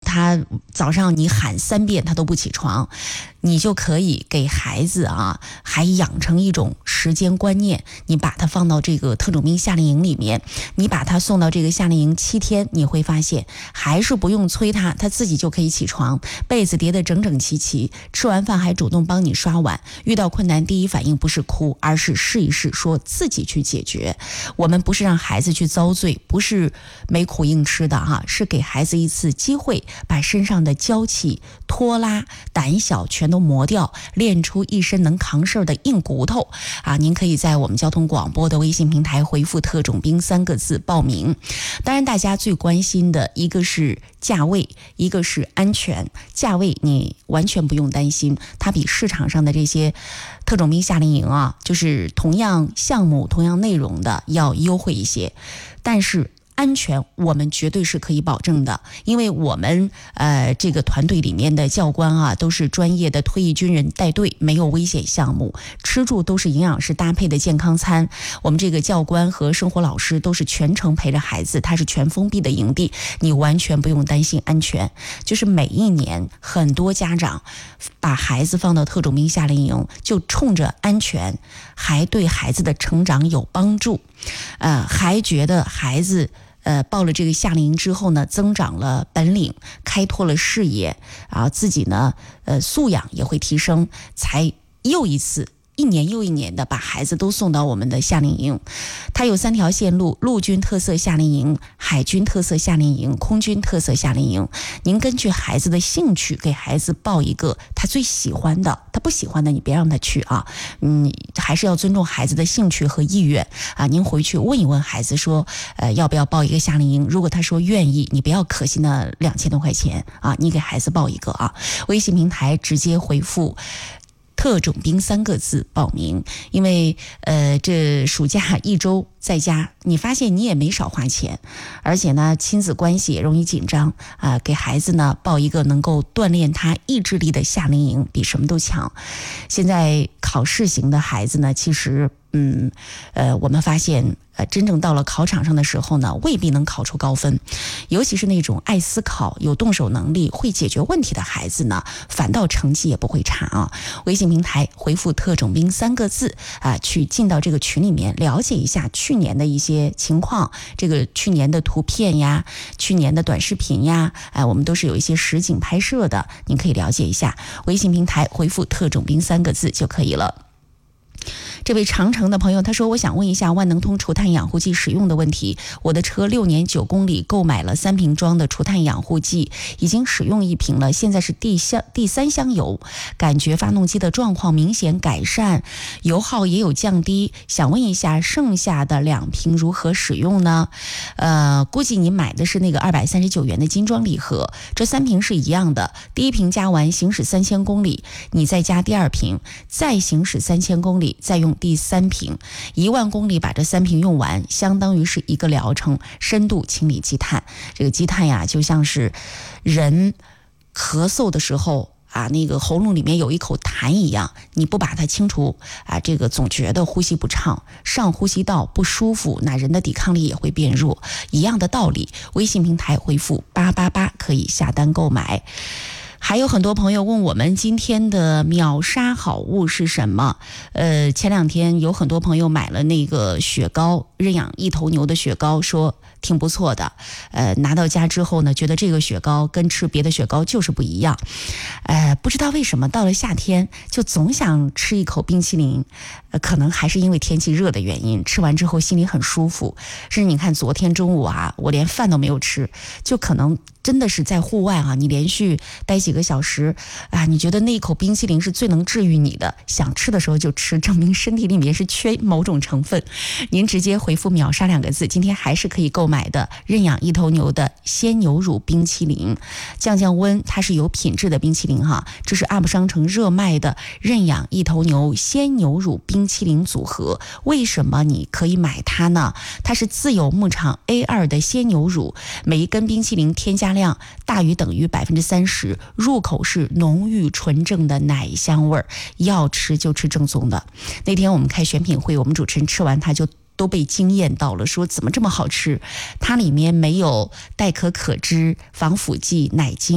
他早上你喊3遍他都不起床，你就可以给孩子还养成一种时间观念。你把他放到这个特种兵夏令营里面，你把他送到这个夏令营7天，你会发现还是不用催他自己就可以起床，被子叠得整整齐齐，吃完饭还主动帮你刷碗，遇到困难第一反应不是哭，而是试一试，说自己去解决。我们不是让孩子去遭罪，不是没苦硬吃的是给孩子一次机会，把身上的娇气、拖拉、胆小全都磨掉，练出一身能扛事儿的硬骨头您可以在我们交通广播的微信平台回复特种兵3个字报名。当然大家最关心的一个是价位，一个是安全。价位你完全不用担心，它比市场上的这些特种兵夏令营就是同样项目同样内容的要优惠一些，但是安全我们绝对是可以保证的，因为我们这个团队里面的教官都是专业的退役军人带队，没有危险项目，吃住都是营养师搭配的健康餐。我们这个教官和生活老师都是全程陪着孩子，它是全封闭的营地，你完全不用担心安全。就是每一年很多家长把孩子放到特种兵夏令营，就冲着安全，还对孩子的成长有帮助，还觉得孩子报了这个夏令营之后呢，增长了本领，开拓了视野自己呢素养也会提升，才又一次一年又一年的把孩子都送到我们的夏令营。它有3条线路：陆军特色夏令营、海军特色夏令营、空军特色夏令营。您根据孩子的兴趣给孩子报一个他最喜欢的，他不喜欢的你别让他去还是要尊重孩子的兴趣和意愿您回去问一问孩子说要不要报一个夏令营，如果他说愿意，你不要可惜那2000多块钱你给孩子报一个微信平台直接回复特种兵3个字报名。因为这暑假1周在家，你发现你也没少花钱，而且呢亲子关系也容易紧张给孩子呢报一个能够锻炼他意志力的夏令营比什么都强。现在考试型的孩子呢，其实我们发现真正到了考场上的时候呢，未必能考出高分，尤其是那种爱思考、有动手能力、会解决问题的孩子呢，反倒成绩也不会差微信平台回复特种兵3个字去进到这个群里面，了解一下去年的一些情况，这个去年的图片呀，去年的短视频呀我们都是有一些实景拍摄的，您可以了解一下。微信平台回复特种兵3个字就可以了。这位长城的朋友他说，我想问一下万能通除碳养护剂使用的问题。我的车6年9公里购买了3瓶装的除碳养护剂，已经使用1瓶了，现在是第3箱油，感觉发动机的状况明显改善，油耗也有降低，想问一下剩下的2瓶如何使用呢？估计你买的是那个239元的精装礼盒，这3瓶是一样的，第1瓶加完行驶3000公里，你再加第2瓶，再行驶3000公里，再用第3瓶，1万公里把这3瓶用完，相当于是一个疗程，深度清理积碳。这个积碳呀，就像是人咳嗽的时候那个喉咙里面有一口痰一样，你不把它清除这个总觉得呼吸不畅，上呼吸道不舒服，那人的抵抗力也会变弱，一样的道理。微信平台回复888可以下单购买。还有很多朋友问我们今天的秒杀好物是什么？前2天有很多朋友买了那个雪糕，认养一头牛的雪糕，说挺不错的。拿到家之后呢，觉得这个雪糕跟吃别的雪糕就是不一样。不知道为什么到了夏天就总想吃一口冰淇淋，可能还是因为天气热的原因，吃完之后心里很舒服。甚至你看昨天中午我连饭都没有吃，就可能真的是在户外你连续待几个小时你觉得那一口冰淇淋是最能治愈你的，想吃的时候就吃，证明身体里面是缺某种成分。您直接回复秒杀2个字，今天还是可以购买的认养一头牛的鲜牛乳冰淇淋，降温，它是有品质的冰淇淋这是 UP 商城热卖的认养一头牛鲜牛乳冰淇淋组合。为什么你可以买它呢？它是自有牧场 A2 的鲜牛乳，每一根冰淇淋添加量大于等于 30%， 入口是浓郁纯正的奶香味儿，要吃就吃正宗的。那天我们开选品会，我们主持人吃完它就都被惊艳到了，说怎么这么好吃？它里面没有代可可脂、防腐剂、奶精。